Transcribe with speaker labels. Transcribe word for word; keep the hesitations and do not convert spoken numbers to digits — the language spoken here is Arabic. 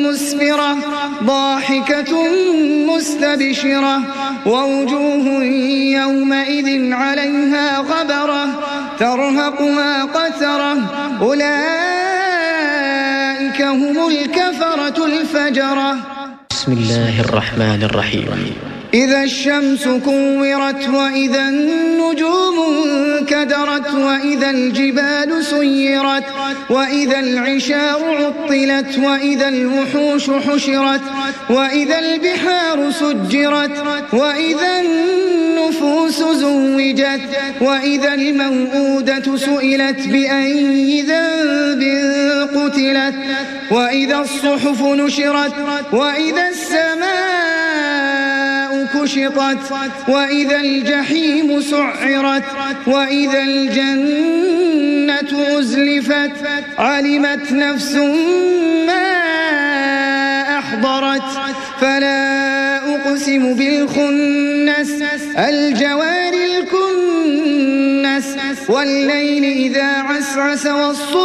Speaker 1: مسفرة ضاحكة مستبشرة ووجوه يومئذ عليها غبرة ترهقها قترة أولئك هم الكفرة الفجرة.
Speaker 2: بسم الله الرحمن الرحيم.
Speaker 1: إذا الشمس كورت وإذا النجوم انكدرت وإذا الجبال سيرت وإذا العشار عطلت وإذا الوحوش حشرت وإذا البحار سجرت وإذا النفوس زوجت وإذا الموءودة سئلت بأي ذنب قتلت وإذا الصحف نشرت وإذا السماء كشطت وإذا الجحيم سعرت وإذا الجنة أزلفت علمت نفس ما أحضرت فلا أقسم بالخنس الجوار الكنس والليل إذا عسعس والصبح